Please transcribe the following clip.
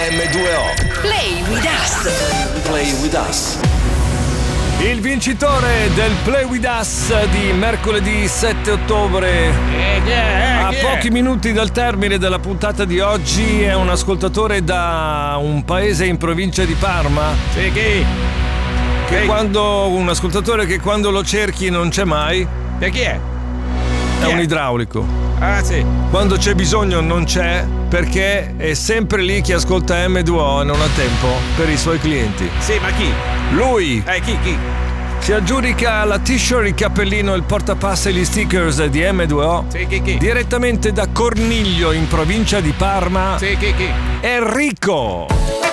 M2O. Play with us. Play with us. Il vincitore del Play With Us di mercoledì 7 ottobre, a pochi minuti dal termine della puntata di oggi, è un ascoltatore da un paese in provincia di Parma. Sì, chi? Un ascoltatore che quando lo cerchi non c'è mai. E chi è? È un idraulico. Ah, sì. Quando c'è bisogno non c'è, perché è sempre lì chi ascolta M2O e non ha tempo per i suoi clienti. Sì, ma chi? Lui Chi? si aggiudica la t-shirt, il cappellino, il portapassa e gli stickers di M2O. Sì, chi? Direttamente da Corniglio in provincia di Parma. Sì, chi? Enrico.